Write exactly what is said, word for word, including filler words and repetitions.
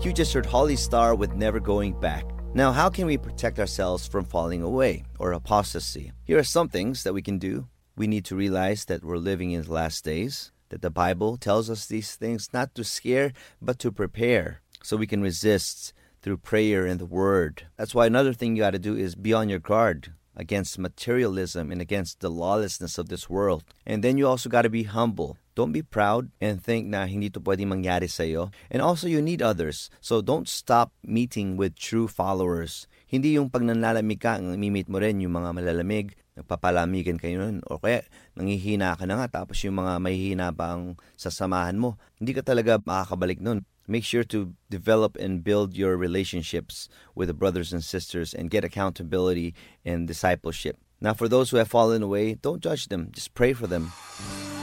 You just heard Holly Star with Never Going Back. Now, how can we protect ourselves from falling away or apostasy? Here are some things that we can do. We need to realize that we're living in the last days, that the Bible tells us these things not to scare, but to prepare so we can resist through prayer and the Word. That's why another thing you got to do is be on your guard against materialism and against the lawlessness of this world. And then you also got to be humble. Don't be proud and think na hindi to pwedeng mangyari sa'yo. And also you need others. So don't stop meeting with true followers. Hindi yung pag nanlalamig ka, mimit mo rin yung mga malalamig, nagpapalamigan kayo nun. O kaya nangihina ka na nga tapos yung mga mahihina pa ang sasamahan mo. Hindi ka talaga makakabalik nun. Make sure to develop and build your relationships with the brothers and sisters and get accountability and discipleship. Now, for those who have fallen away, don't judge them. Just pray for them.